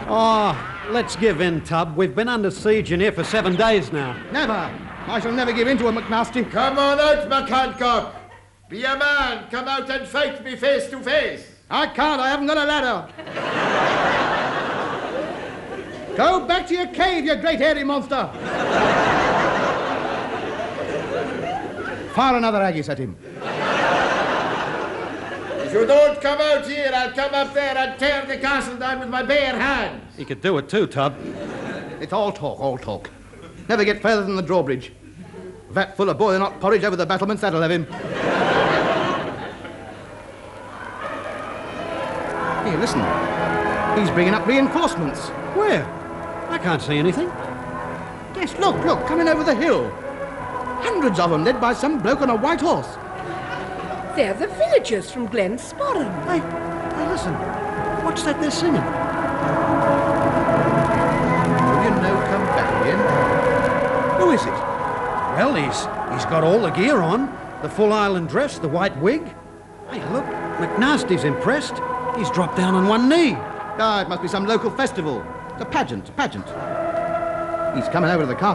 Oh, let's give in, Tub. We've been under siege in here for 7 days now. Never. I shall never give in to a McNasty. Come on out, McHancock. Be a man. Come out and fight me face to face. I can't. I haven't got a ladder. Go back to your cave, you great hairy monster. Fire another haggis at him. If you don't come out here, I'll come up there and tear the castle down with my bare hands. He could do it too, Tub. It's all talk, all talk. Never get further than the drawbridge. Vat full of boiling hot porridge over the battlements, that'll have him. Here, listen. He's bringing up reinforcements. Where? I can't see anything. Yes, look, coming over the hill. Hundreds of them, led by some bloke on a white horse. They're the villagers from Glen Sporran. Hey, listen. What's that they're singing? Will you no come back again? Who is it? Well, he's got all the gear on. The full island dress, the white wig. Hey, look, McNasty's impressed. He's dropped down on one knee. Ah, it must be some local festival. It's a pageant. He's coming over to the castle.